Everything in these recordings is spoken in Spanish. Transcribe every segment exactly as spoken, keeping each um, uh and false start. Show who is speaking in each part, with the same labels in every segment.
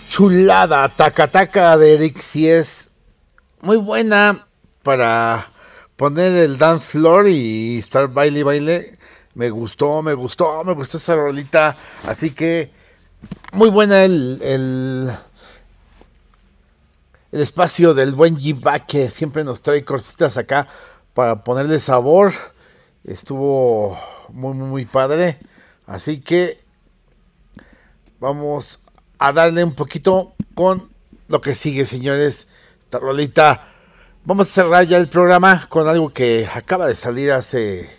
Speaker 1: chulada, taca taca de Eric Sies, muy buena para poner el dance floor y estar baile baile. Me gustó, me gustó, me gustó esa rolita, así que muy buena el el, el espacio del buen G-Back, que siempre nos trae cortitas acá para ponerle sabor. Estuvo muy muy muy padre, así que vamos a darle un poquito con lo que sigue, señores. Esta rolita. Vamos a cerrar ya el programa con algo que acaba de salir hace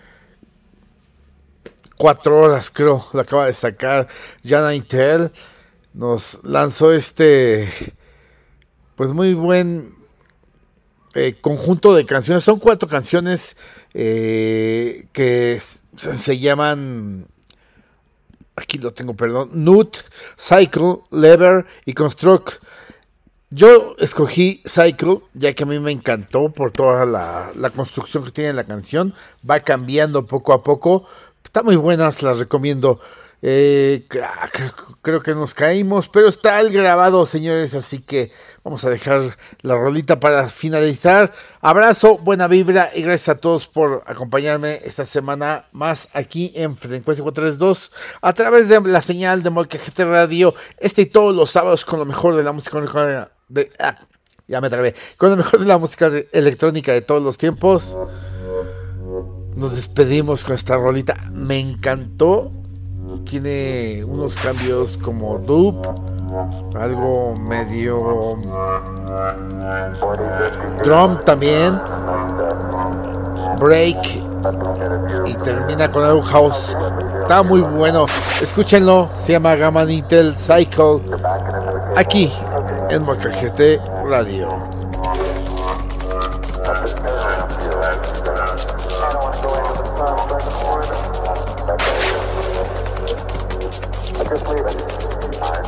Speaker 1: cuatro horas, creo. Lo acaba de sacar Jana Intel. Nos lanzó este, pues muy buen eh, conjunto de canciones. Son cuatro canciones eh, que se llaman... Aquí lo tengo, perdón. Nut, Cycle, Lever y Construct. Yo escogí Cycle, ya que a mí me encantó por toda la, la construcción que tiene la canción. Va cambiando poco a poco. Está muy buenas, las recomiendo. Eh, creo que nos caímos, pero está el grabado, señores. Así que vamos a dejar la rolita para finalizar. Abrazo, buena vibra y gracias a todos por acompañarme esta semana más aquí en Frecuencia cuatro tres dos a través de la señal de Molcajete Radio. Este y todos los sábados con lo mejor de la música de, ah, ya me trabé, con lo mejor de la música de, electrónica de todos los tiempos. Nos despedimos con esta rolita. Me encantó. Tiene unos cambios como dub, algo medio drum también, break y termina con algo house. Está muy bueno, escúchenlo. Se llama Gamma Intel Cycle aquí en Molcajete Radio.